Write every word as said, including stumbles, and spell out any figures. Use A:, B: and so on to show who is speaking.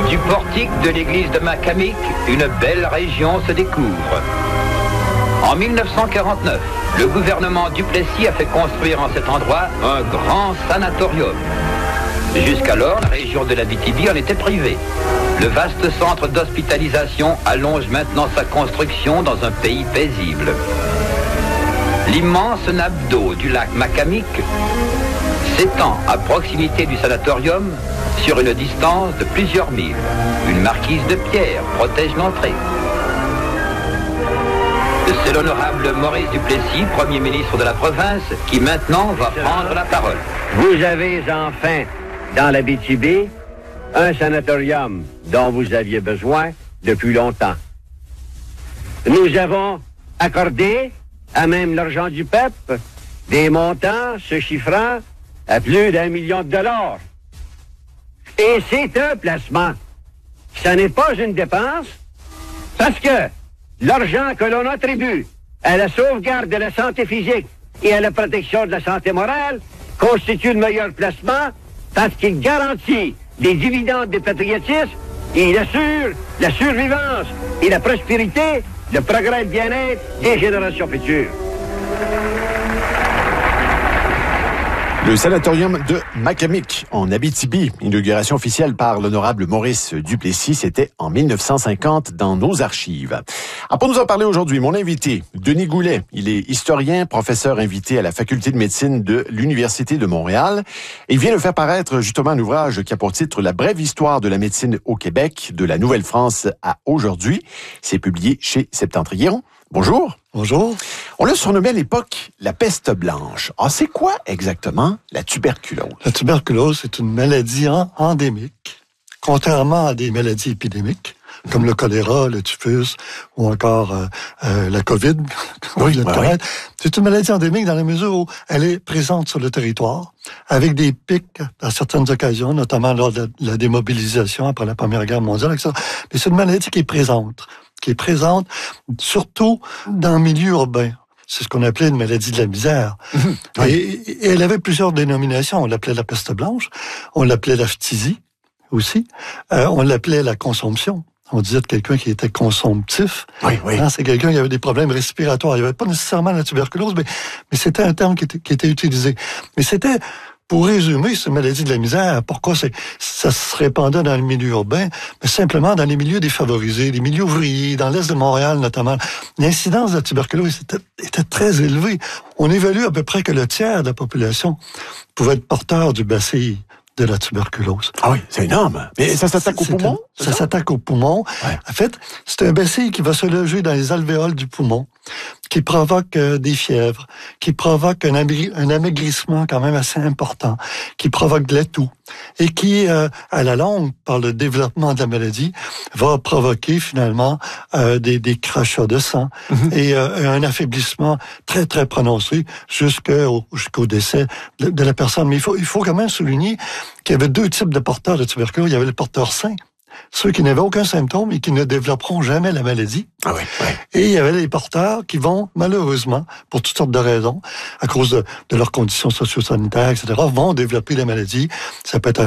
A: Du portique de l'église de Macamic, une belle région se découvre. En mille neuf cent quarante-neuf, le gouvernement Duplessis a fait construire en cet endroit un grand sanatorium. Jusqu'alors, la région de l'Abitibi en était privée. Le vaste centre d'hospitalisation allonge maintenant sa construction dans un pays paisible. L'immense nappe d'eau du lac Macamic s'étend à proximité du sanatorium sur une distance de plusieurs milles. Une marquise de pierre protège l'entrée. C'est l'honorable Maurice Duplessis, Premier ministre de la province, qui maintenant va prendre la parole.
B: Vous avez enfin, dans l'Abitibi, un sanatorium dont vous aviez besoin depuis longtemps. Nous avons accordé, à même l'argent du peuple, des montants se chiffrant à plus d'un million de dollars. Et c'est un placement. Ce n'est pas une dépense, parce que l'argent que l'on attribue à la sauvegarde de la santé physique et à la protection de la santé morale constitue le meilleur placement parce qu'il garantit les dividendes du patriotisme et il assure la survivance et la prospérité, le progrès et le bien-être des générations futures.
C: Le sanatorium de Macamic, en Abitibi, inauguration officielle par l'honorable Maurice Duplessis, c'était en mille neuf cent cinquante dans nos archives. Ah, pour nous en parler aujourd'hui, mon invité, Denis Goulet, il est historien, professeur invité à la Faculté de médecine de l'Université de Montréal. Et il vient de faire paraître justement un ouvrage qui a pour titre « La brève histoire de la médecine au Québec, de la Nouvelle-France à aujourd'hui ». C'est publié chez Septentrion. Bonjour.
D: Bonjour.
C: On l'a surnommé à l'époque la peste blanche. Ah, c'est quoi exactement la tuberculose?
D: La tuberculose, c'est une maladie en- endémique, contrairement à des maladies épidémiques, comme le choléra, le typhus ou encore euh, euh, la COVID.
C: Oui,
D: le
C: ouais, ouais.
D: C'est une maladie endémique dans la mesure où elle est présente sur le territoire, avec des pics à certaines occasions, notamment lors de la, la démobilisation après la Première Guerre mondiale, et cetera. Mais c'est une maladie qui est présente. qui est présente surtout dans le milieu urbain. C'est ce qu'on appelait une maladie de la misère. Mmh, oui. et, et elle avait plusieurs dénominations. On l'appelait la peste blanche, on l'appelait la phtisie aussi, euh, on l'appelait la consomption. On disait de quelqu'un qui était consomptif.
C: Oui, oui.
D: Hein, c'est quelqu'un qui avait des problèmes respiratoires. Il n'y avait pas nécessairement la tuberculose, mais, mais c'était un terme qui était, qui était utilisé. Mais c'était... Pour résumer, cette maladie de la misère, pourquoi c'est, ça se répandait dans le milieu urbain, mais simplement dans les milieux défavorisés, les milieux ouvriers, dans l'est de Montréal notamment. L'incidence de la tuberculose était, était très élevée. On évalue à peu près que le tiers de la population pouvait être porteur du bacille de la tuberculose.
C: Ah oui, c'est énorme. Mais ça s'attaque aux poumons?
D: Ça, ça s'attaque aux poumons.
C: Ouais.
D: En fait, c'est un bacille qui va se loger dans les alvéoles du poumon, qui provoque euh, des fièvres, qui provoque un, amai- un amaigrissement quand même assez important, qui provoque de la toux, et qui, euh, à la longue, par le développement de la maladie, va provoquer finalement euh, des, des crachats de sang mm-hmm. et euh, un affaiblissement très, très prononcé jusqu'au, jusqu'au décès de, de la personne. Mais il faut, il faut quand même souligner qu'il y avait deux types de porteurs de tuberculose. Il y avait les porteurs sains, ceux qui n'avaient aucun symptôme et qui ne développeront jamais la maladie.
C: Ah oui, oui.
D: Et il y avait les porteurs qui vont, malheureusement, pour toutes sortes de raisons, à cause de, de leurs conditions socio-sanitaires, et cetera, vont développer la maladie. Ça peut être